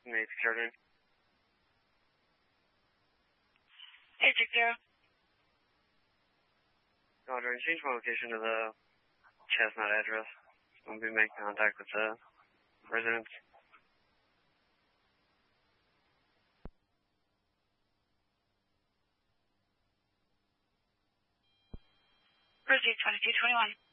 Nate Jordan. Hey, 60. Roger, and change my location to the Chestnut address. I'll be making contact with the residents. Proceed 2221.